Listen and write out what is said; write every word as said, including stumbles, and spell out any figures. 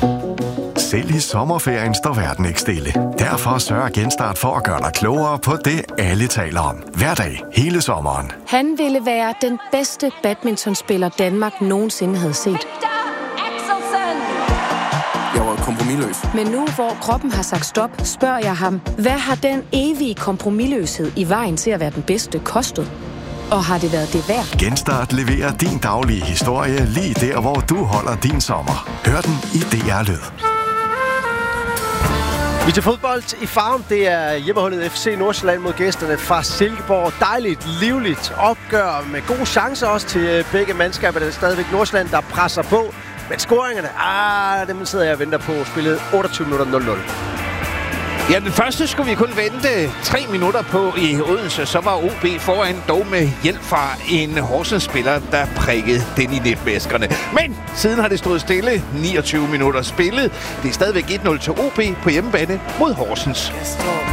Selv i sommerferien står verden ikke stille. Derfor sørger Genstart for at gøre dig klogere på det, alle taler om. Hver dag, hele sommeren. Han ville være den bedste badmintonspiller, Danmark nogensinde havde set. Jeg var kompromisløs. Men nu, hvor kroppen har sagt stop, spørger jeg ham, hvad har den evige kompromisløshed i vejen til at være den bedste kostet? Og har det været det værd? Genstart leverer din daglige historie lige der, hvor du holder din sommer. Hør den i D R Lyd. Vi til fodbold i farven. Det er hjemmeholdet F C Nordsjælland mod gæsterne fra Silkeborg. Dejligt, livligt opgør med gode chancer også til begge mandskaber. Det er stadigvæk Nordsjælland, der presser på. Men scoringerne, ah, dem sidder jeg og venter på. Spillet otteogtyve minutter nul nul. Ja, den første skulle vi kun vente tre minutter på i Odense. Så var O B foran, dog med hjælp fra en Horsens-spiller, der prikkede den i netvæskerne. Men siden har det stået stille. niogtyve minutter spillet. Det er stadigvæk et nul til O B på hjemmebane mod Horsens.